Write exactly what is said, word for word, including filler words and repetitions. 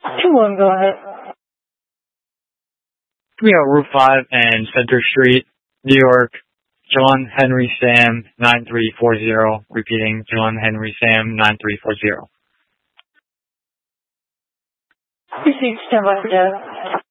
two one, go ahead. We have Route five and Center Street, New York. John Henry Sam nine three four zero. Repeating, John Henry Sam nine three four zero. Received, stand by for data.